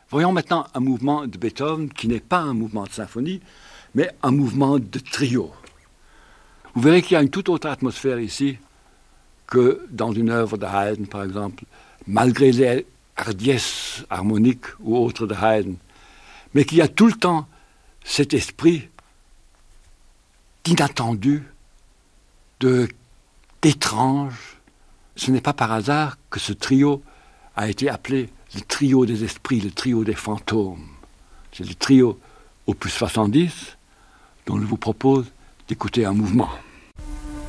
Voyons maintenant un mouvement de Beethoven qui n'est pas un mouvement de symphonie, mais un mouvement de trio. Vous verrez qu'il y a une toute autre atmosphère ici que dans une œuvre de Haydn, par exemple, malgré les hardiesses harmoniques ou autres de Haydn, mais qu'il y a tout le temps cet esprit d'inattendu, d'étrange. Ce n'est pas par hasard que ce trio a été appelé le trio des esprits, le trio des fantômes. C'est le trio opus 70 dont je vous propose d'écouter un mouvement.